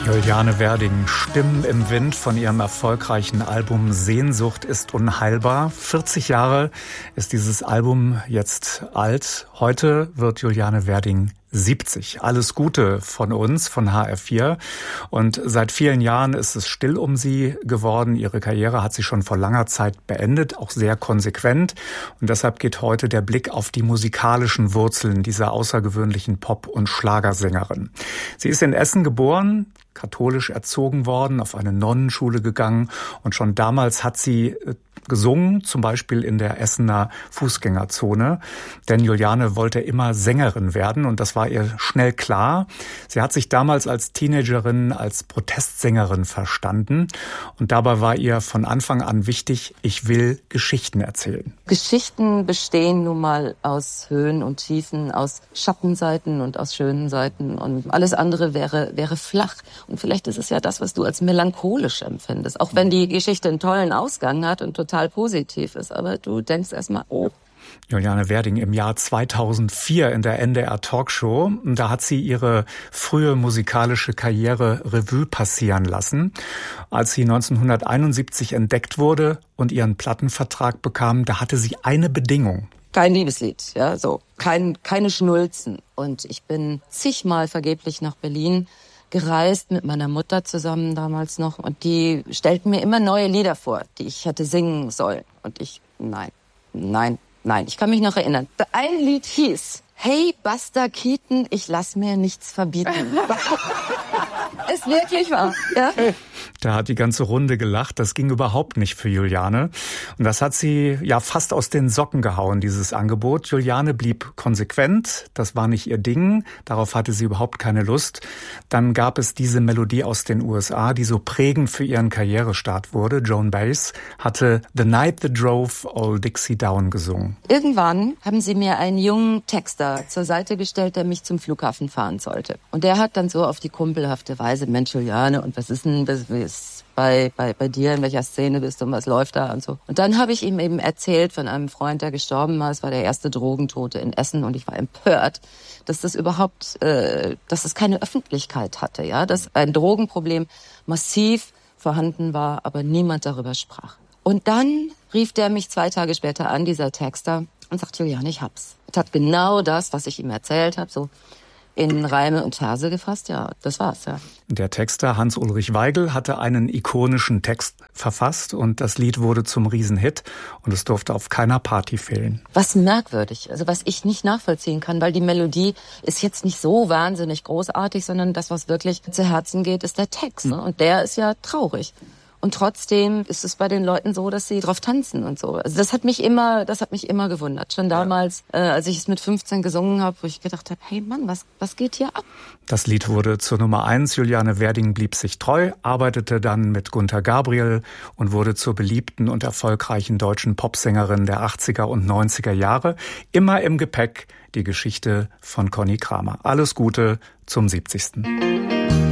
Juliane Werding, Stimmen im Wind von ihrem erfolgreichen Album Sehnsucht ist unheilbar. 40 Jahre ist dieses Album jetzt alt. Heute wird Juliane Werding 70. Alles Gute von uns, von HR4. Und seit vielen Jahren ist es still um sie geworden. Ihre Karriere hat sie schon vor langer Zeit beendet, auch sehr konsequent. Und deshalb geht heute der Blick auf die musikalischen Wurzeln dieser außergewöhnlichen Pop- und Schlagersängerin. Sie ist in Essen geboren, katholisch erzogen worden, auf eine Nonnenschule gegangen. Und schon damals hat sie gesungen, zum Beispiel in der Essener Fußgängerzone. Denn Juliane wollte immer Sängerin werden und das war ihr schnell klar. Sie hat sich damals als Teenagerin als Protestsängerin verstanden und dabei war ihr von Anfang an wichtig, ich will Geschichten erzählen. Geschichten bestehen nun mal aus Höhen und Tiefen, aus Schattenseiten und aus schönen Seiten und alles andere wäre flach. Und vielleicht ist es ja das, was du als melancholisch empfindest, auch wenn die Geschichte einen tollen Ausgang hat und total positiv ist, aber du denkst erstmal, oh. Juliane Werding im Jahr 2004 in der NDR Talkshow. Da hat sie ihre frühe musikalische Karriere Revue passieren lassen. Als sie 1971 entdeckt wurde und ihren Plattenvertrag bekam, da hatte sie eine Bedingung. Kein Liebeslied, ja, so. Keine Schnulzen. Und ich bin zigmal vergeblich nach Berlin gereist mit meiner Mutter zusammen damals noch und die stellten mir immer neue Lieder vor, die ich hätte singen sollen. Und ich, nein. Ich kann mich noch erinnern. Ein Lied hieß, hey Buster Keaton, ich lass mir nichts verbieten. Ist wirklich wahr, ja? Da hat die ganze Runde gelacht. Das ging überhaupt nicht für Juliane. Und das hat sie ja fast aus den Socken gehauen, dieses Angebot. Juliane blieb konsequent. Das war nicht ihr Ding. Darauf hatte sie überhaupt keine Lust. Dann gab es diese Melodie aus den USA, die so prägend für ihren Karrierestart wurde. Joan Baez hatte The Night That Drove Old Dixie Down gesungen. Irgendwann haben sie mir einen jungen Texter zur Seite gestellt, der mich zum Flughafen fahren sollte. Und der hat dann so auf die kumpelhafte Weise, Mensch Juliane, und was ist denn bei dir, in welcher Szene bist du und was läuft da und so. Und dann habe ich ihm eben erzählt von einem Freund, der gestorben war. Es war der erste Drogentote in Essen und ich war empört, dass das überhaupt, dass es keine Öffentlichkeit hatte, ja, dass ein Drogenproblem massiv vorhanden war, aber niemand darüber sprach. Und dann rief der mich 2 Tage später an, dieser Texter, und sagt, Juliane, ich hab's. Es hat genau das, was ich ihm erzählt habe, so in Reime und Verse gefasst, ja, das war's, ja. Der Texter Hans-Ulrich Weigel hatte einen ikonischen Text verfasst und das Lied wurde zum Riesenhit und es durfte auf keiner Party fehlen. Was merkwürdig, also was ich nicht nachvollziehen kann, weil die Melodie ist jetzt nicht so wahnsinnig großartig, sondern das, was wirklich zu Herzen geht, ist der Text, ne? Und der ist ja traurig. Und trotzdem ist es bei den Leuten so, dass sie drauf tanzen und so. Also das hat mich immer gewundert. Schon damals, als ich es mit 15 gesungen habe, wo ich gedacht habe, hey Mann, was geht hier ab? Das Lied wurde zur Nummer 1. Juliane Werding blieb sich treu, arbeitete dann mit Gunter Gabriel und wurde zur beliebten und erfolgreichen deutschen Popsängerin der 80er und 90er Jahre. Immer im Gepäck die Geschichte von Conny Kramer. Alles Gute zum 70.